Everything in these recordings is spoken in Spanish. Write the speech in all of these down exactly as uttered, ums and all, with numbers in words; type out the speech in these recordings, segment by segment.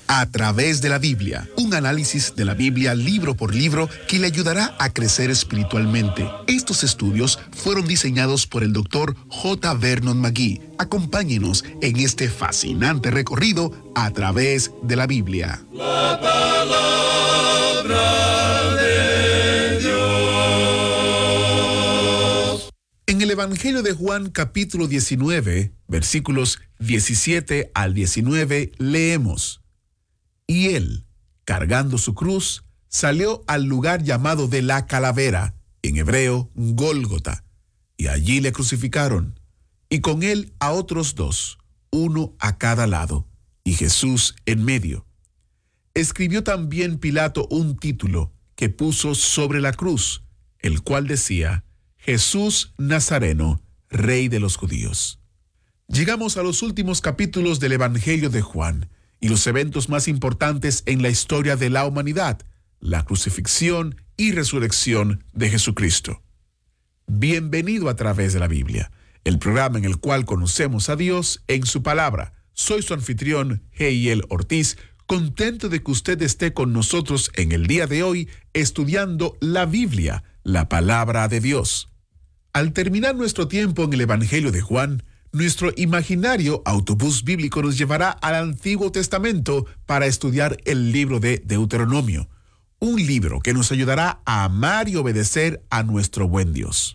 A través de la Biblia, un análisis de la Biblia libro por libro que le ayudará a crecer espiritualmente. Estos estudios fueron diseñados por el doctor J. Vernon McGee. Acompáñenos en este fascinante recorrido a través de la Biblia. La palabra de Dios. En el Evangelio de Juan, capítulo diecinueve, versículos diecisiete al diecinueve, leemos: Y él, cargando su cruz, salió al lugar llamado de la calavera, en hebreo, Gólgota, y allí le crucificaron, y con él a otros dos, uno a cada lado, y Jesús en medio. Escribió también Pilato un título que puso sobre la cruz, el cual decía: Jesús Nazareno, Rey de los Judíos. Llegamos a los últimos capítulos del Evangelio de Juan, y los eventos más importantes en la historia de la humanidad, la crucifixión y resurrección de Jesucristo. Bienvenido a través de la Biblia, el programa en el cual conocemos a Dios en su palabra. Soy su anfitrión, Heiel Ortiz, contento de que usted esté con nosotros en el día de hoy estudiando la Biblia, la palabra de Dios. Al terminar nuestro tiempo en el Evangelio de Juan, nuestro imaginario autobús bíblico nos llevará al Antiguo Testamento para estudiar el libro de Deuteronomio, un libro que nos ayudará a amar y obedecer a nuestro buen Dios.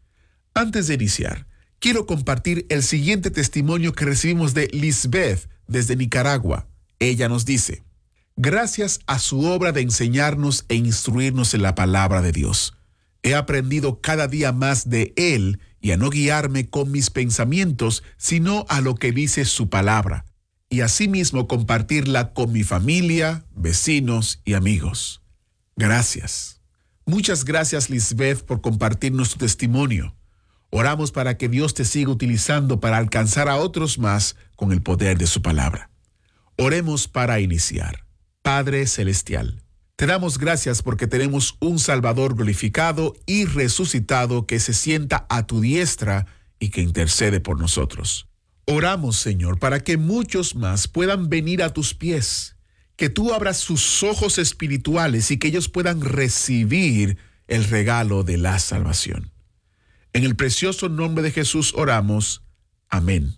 Antes de iniciar, quiero compartir el siguiente testimonio que recibimos de Lisbeth desde Nicaragua. Ella nos dice: gracias a su obra de enseñarnos e instruirnos en la palabra de Dios, he aprendido cada día más de Él y a no guiarme con mis pensamientos, sino a lo que dice su palabra, y asimismo compartirla con mi familia, vecinos y amigos. Gracias. Muchas gracias, Lisbeth, por compartirnos tu testimonio. Oramos para que Dios te siga utilizando para alcanzar a otros más con el poder de su palabra. Oremos para iniciar. Padre Celestial, te damos gracias porque tenemos un Salvador glorificado y resucitado que se sienta a tu diestra y que intercede por nosotros. Oramos, Señor, para que muchos más puedan venir a tus pies, que tú abras sus ojos espirituales y que ellos puedan recibir el regalo de la salvación. En el precioso nombre de Jesús oramos. Amén.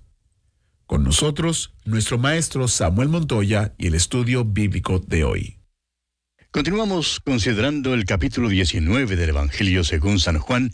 Con nosotros, nuestro maestro Samuel Montoya y el estudio bíblico de hoy. Continuamos considerando el capítulo diecinueve del Evangelio según San Juan,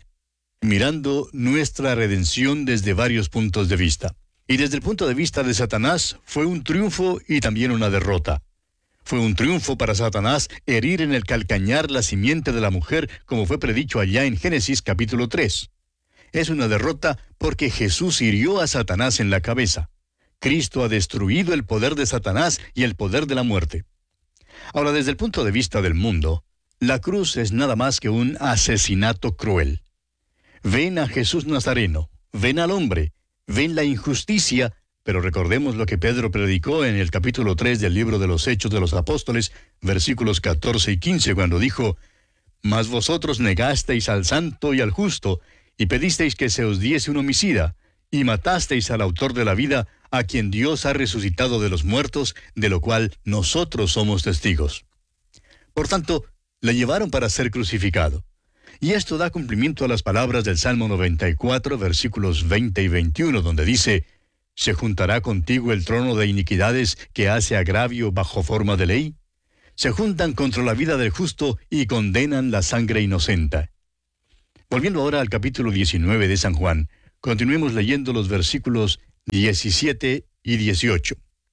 mirando nuestra redención desde varios puntos de vista. Y desde el punto de vista de Satanás, fue un triunfo y también una derrota. Fue un triunfo para Satanás herir en el calcañar la simiente de la mujer, como fue predicho allá en Génesis capítulo tres. Es una derrota porque Jesús hirió a Satanás en la cabeza. Cristo ha destruido el poder de Satanás y el poder de la muerte. Ahora, desde el punto de vista del mundo, la cruz es nada más que un asesinato cruel. Ven a Jesús Nazareno, ven al hombre, ven la injusticia, pero recordemos lo que Pedro predicó en el capítulo tres del libro de los Hechos de los Apóstoles, versículos catorce y quince, cuando dijo: Mas vosotros negasteis al santo y al justo, y pedisteis que se os diese un homicida, y matasteis al autor de la vida, a quien Dios ha resucitado de los muertos, de lo cual nosotros somos testigos. Por tanto, le llevaron para ser crucificado. Y esto da cumplimiento a las palabras del Salmo noventa y cuatro, versículos veinte y veintiuno, donde dice: ¿Se juntará contigo el trono de iniquidades que hace agravio bajo forma de ley? Se juntan contra la vida del justo y condenan la sangre inocente. Volviendo ahora al capítulo diecinueve de San Juan, continuemos leyendo los versículos diecisiete y dieciocho.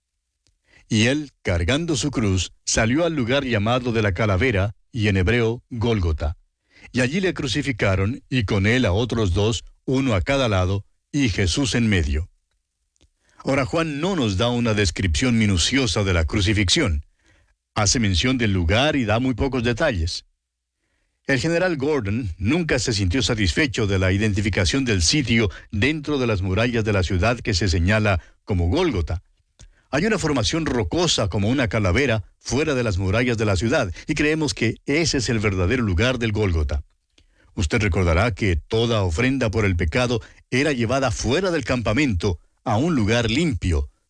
Y él, cargando su cruz, salió al lugar llamado de la calavera, y en hebreo, Gólgota. Y allí le crucificaron, y con él a otros dos, uno a cada lado, y Jesús en medio. Ahora Juan no nos da una descripción minuciosa de la crucifixión. Hace mención del lugar y da muy pocos detalles. El general Gordon nunca se sintió satisfecho de la identificación del sitio dentro de las murallas de la ciudad que se señala como Gólgota. Hay una formación rocosa como una calavera fuera de las murallas de la ciudad, y creemos que ese es el verdadero lugar del Gólgota. Usted recordará que toda ofrenda por el pecado era llevada fuera del campamento a un lugar limpio,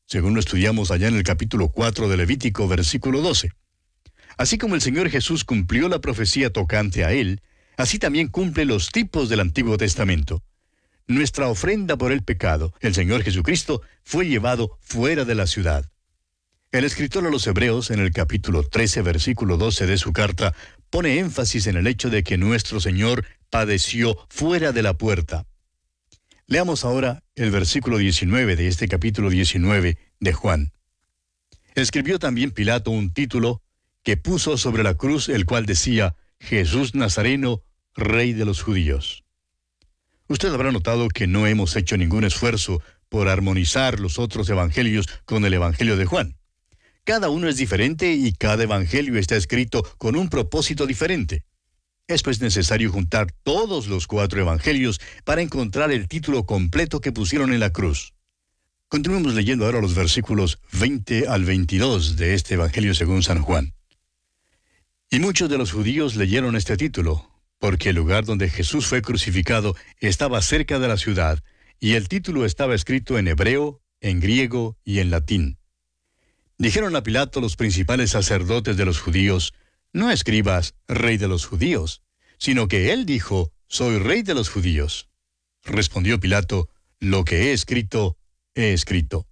según lo estudiamos allá en el capítulo cuatro de Levítico, versículo doce. Así como el Señor Jesús cumplió la profecía tocante a Él, así también cumple los tipos del Antiguo Testamento. Nuestra ofrenda por el pecado, el Señor Jesucristo, fue llevado fuera de la ciudad. El escritor a los Hebreos, en el capítulo trece, versículo doce de su carta, pone énfasis en el hecho de que nuestro Señor padeció fuera de la puerta. Leamos ahora el versículo diecinueve de este capítulo diecinueve de Juan. Escribió también Pilato un título que puso sobre la cruz, el cual decía, Jesús Nazareno, Rey de los Judíos. Usted habrá notado que no hemos hecho ningún esfuerzo por armonizar los otros evangelios con el Evangelio de Juan. Cada uno es diferente y cada evangelio está escrito con un propósito diferente. Es pues necesario juntar todos los cuatro evangelios para encontrar el título completo que pusieron en la cruz. Continuemos leyendo ahora los versículos veinte al veintidós de este evangelio según San Juan. Y muchos de los judíos leyeron este título, porque el lugar donde Jesús fue crucificado estaba cerca de la ciudad, y el título estaba escrito en hebreo, en griego y en latín. Dijeron a Pilato los principales sacerdotes de los judíos, no escribas, Rey de los judíos, sino que él dijo, soy Rey de los judíos. Respondió Pilato, lo que he escrito, he escrito.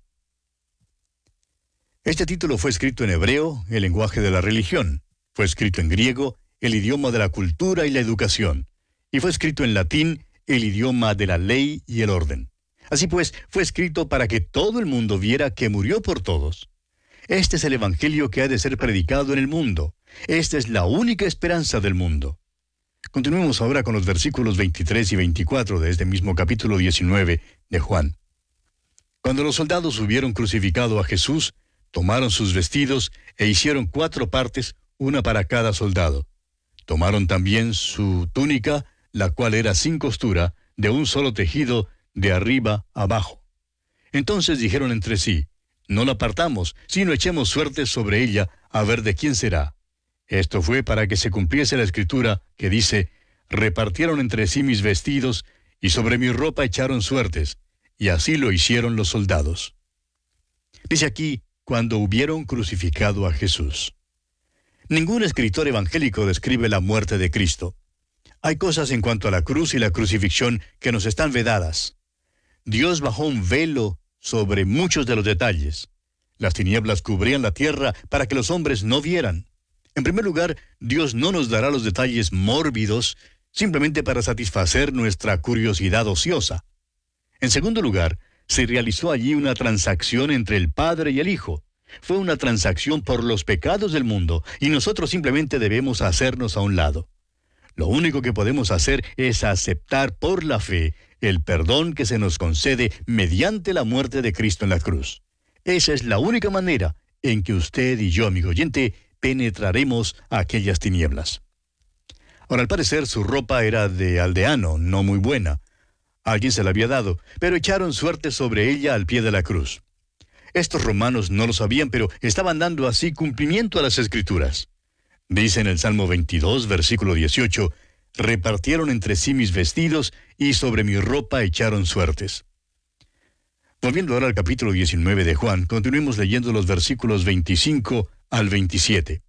Este título fue escrito en hebreo, el lenguaje de la religión. Fue escrito en griego, el idioma de la cultura y la educación. Y fue escrito en latín, el idioma de la ley y el orden. Así pues, fue escrito para que todo el mundo viera que murió por todos. Este es el evangelio que ha de ser predicado en el mundo. Esta es la única esperanza del mundo. Continuemos ahora con los versículos veintitrés y veinticuatro de este mismo capítulo diecinueve de Juan. Cuando los soldados hubieron crucificado a Jesús, tomaron sus vestidos e hicieron cuatro partes, una para cada soldado. Tomaron también su túnica, la cual era sin costura, de un solo tejido, de arriba abajo. Entonces dijeron entre sí, no la partamos, sino echemos suertes sobre ella, a ver de quién será. Esto fue para que se cumpliese la escritura, que dice, repartieron entre sí mis vestidos, y sobre mi ropa echaron suertes, y así lo hicieron los soldados. Dice aquí, cuando hubieron crucificado a Jesús. Ningún escritor evangélico describe la muerte de Cristo. Hay cosas en cuanto a la cruz y la crucifixión que nos están vedadas. Dios bajó un velo sobre muchos de los detalles. Las tinieblas cubrían la tierra para que los hombres no vieran. En primer lugar, Dios no nos dará los detalles mórbidos simplemente para satisfacer nuestra curiosidad ociosa. En segundo lugar, se realizó allí una transacción entre el Padre y el Hijo. Fue una transacción por los pecados del mundo, y nosotros simplemente debemos hacernos a un lado. Lo único que podemos hacer es aceptar por la fe el perdón que se nos concede mediante la muerte de Cristo en la cruz. Esa es la única manera en que usted y yo, amigo oyente, penetraremos a aquellas tinieblas. Ahora, al parecer, su ropa era de aldeano, no muy buena. Alguien se la había dado, pero echaron suerte sobre ella al pie de la cruz. Estos romanos no lo sabían, pero estaban dando así cumplimiento a las Escrituras. Dice en el Salmo veintidós, versículo dieciocho, repartieron entre sí mis vestidos y sobre mi ropa echaron suertes. Volviendo ahora al capítulo diecinueve de Juan, continuemos leyendo los versículos veinticinco al veintisiete.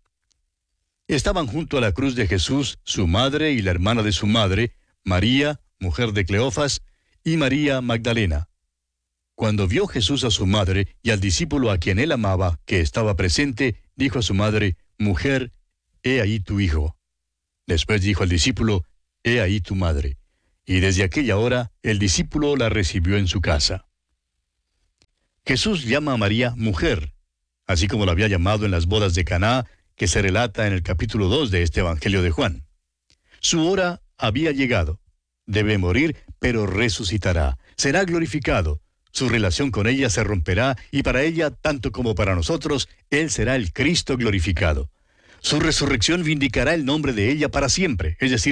Estaban junto a la cruz de Jesús su madre y la hermana de su madre, María, mujer de Cleofas, y María Magdalena. Cuando vio Jesús a su madre y al discípulo a quien él amaba, que estaba presente, dijo a su madre, mujer, he ahí tu hijo. Después dijo al discípulo, he ahí tu madre. Y desde aquella hora el discípulo la recibió en su casa. Jesús llama a María mujer, así como la había llamado en las bodas de Caná, que se relata en el capítulo dos de este Evangelio de Juan. Su hora había llegado. Debe morir, pero resucitará. Será glorificado. Su relación con ella se romperá, y para ella, tanto como para nosotros, Él será el Cristo glorificado. Su resurrección vindicará el nombre de ella para siempre, es decir,